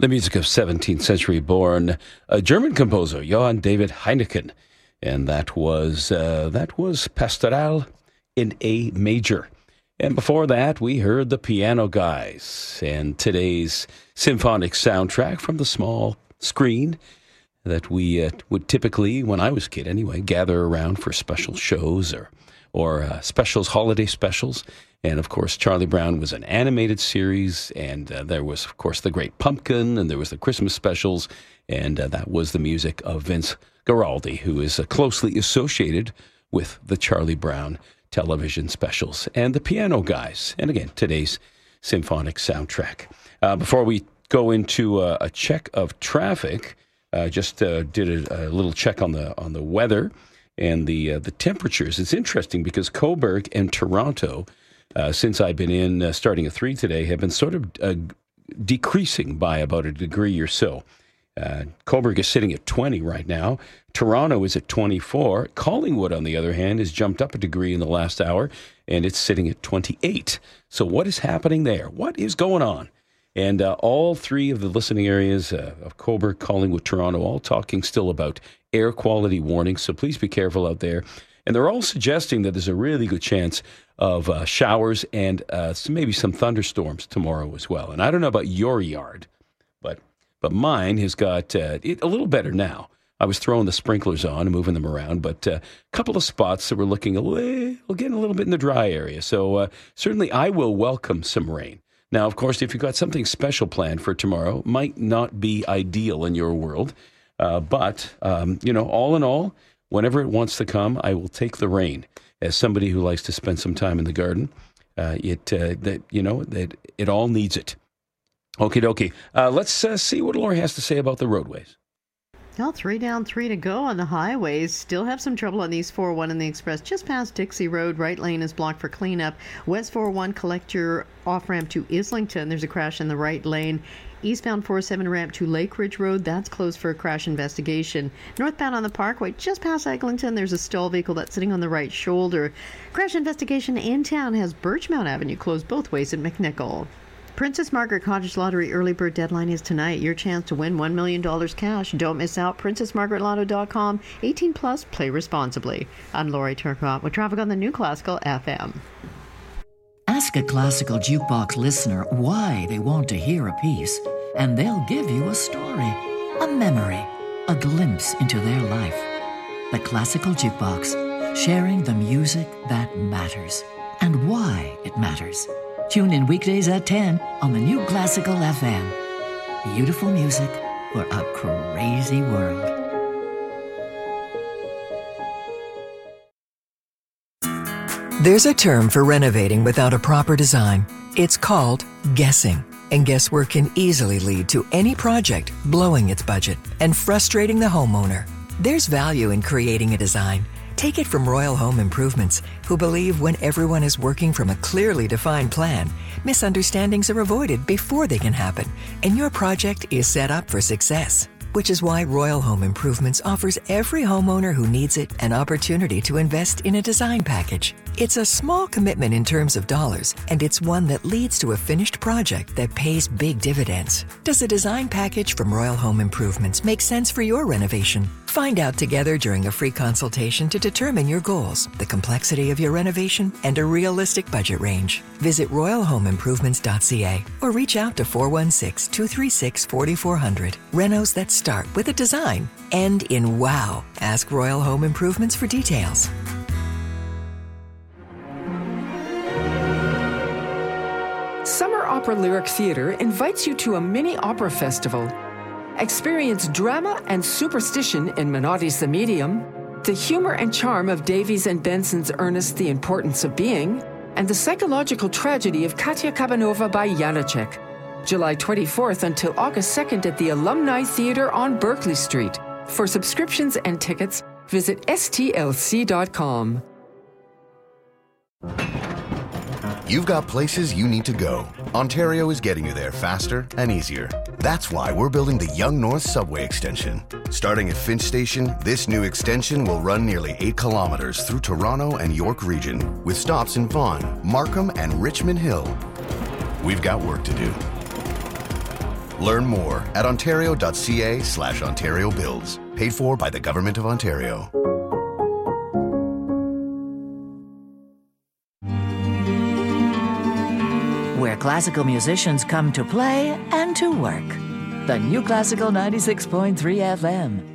The music of 17th century born German composer Johann David Heineken. And that was Pastoral in A major. And before that, we heard the Piano Guys and today's symphonic soundtrack from the small screen that we would typically, when I was a kid anyway, gather around for special shows or specials, holiday specials. And, of course, Charlie Brown was an animated series, and there was, of course, The Great Pumpkin, and there was the Christmas specials, and that was the music of Vince Guaraldi, who is closely associated with the Charlie Brown television specials, and the Piano Guys, and again, today's symphonic soundtrack. Before we go into a check of traffic, just did a little check on the weather and the temperatures. It's interesting because Cobourg and Toronto, since I've been in starting at 3 today, have been sort of decreasing by about a degree or so. Cobourg is sitting at 20 right now. Toronto is at 24. Collingwood, on the other hand, has jumped up a degree in the last hour, and it's sitting at 28. So what is happening there? What is going on? And all three of the listening areas of Cobourg, Collingwood, Toronto, all talking still about air quality warnings, so please be careful out there. And they're all suggesting that there's a really good chance of showers and maybe some thunderstorms tomorrow as well. And I don't know about your yard, but mine has got it a little better now. I was throwing the sprinklers on and moving them around, but a couple of spots that were looking getting a little bit in the dry area. So certainly I will welcome some rain. Now, of course, if you've got something special planned for tomorrow, might not be ideal in your world. But all in all, whenever it wants to come, I will take the rain. As somebody who likes to spend some time in the garden, it all needs it. Okie dokie. Let's see what Lori has to say about the roadways. Well, 3 down, 3 to go on the highways. Still have some trouble on the East 401 and the Express. Just past Dixie Road, right lane is blocked for cleanup. West 401, collect your off-ramp to Islington. There's a crash in the right lane. Eastbound 407 ramp to Lake Ridge Road, that's closed for a crash investigation. Northbound on the Parkway, just past Eglinton, there's a stall vehicle that's sitting on the right shoulder. Crash investigation in town has Birchmount Avenue closed both ways at McNichol. Princess Margaret Cottage Lottery early bird deadline is tonight. Your chance to win $1 million cash. Don't miss out. PrincessMargaretLotto.com. 18 plus. Play responsibly. I'm Lori Turcotte with traffic on the New Classical FM. Ask a classical jukebox listener why they want to hear a piece, and they'll give you a story, a memory, a glimpse into their life. The Classical Jukebox, sharing the music that matters and why it matters. Tune in weekdays at 10 on the New Classical FM. Beautiful music for a crazy world. There's a term for renovating without a proper design. It's called guessing. And guesswork can easily lead to any project blowing its budget and frustrating the homeowner. There's value in creating a design. Take it from Royal Home Improvements, who believe when everyone is working from a clearly defined plan, misunderstandings are avoided before they can happen, and your project is set up for success. Which is why Royal Home Improvements offers every homeowner who needs it an opportunity to invest in a design package. It's a small commitment in terms of dollars, and it's one that leads to a finished project that pays big dividends. Does a design package from Royal Home Improvements make sense for your renovation? Find out together during a free consultation to determine your goals, the complexity of your renovation, and a realistic budget range. Visit royalhomeimprovements.ca or reach out to 416-236-4400. Renos that start with a design, end in wow. Ask Royal Home Improvements for details. Summer Opera Lyric Theatre invites you to a mini opera festival. Experience drama and superstition in Menotti's The Medium, the humor and charm of Davies and Benson's Ernest the Importance of Being, and the psychological tragedy of Katya Kabanova by Janacek. July 24th until August 2nd at the Alumni Theatre on Berkeley Street. For subscriptions and tickets, visit stlc.com. You've got places you need to go. Ontario is getting you there faster and easier. That's why we're building the Yonge North Subway Extension. Starting at Finch Station, this new extension will run nearly 8 kilometers through Toronto and York Region, with stops in Vaughan, Markham, and Richmond Hill. We've got work to do. Learn more at ontario.ca/Ontario Builds. Paid for by the Government of Ontario. Where classical musicians come to play and to work. The New Classical 96.3 FM.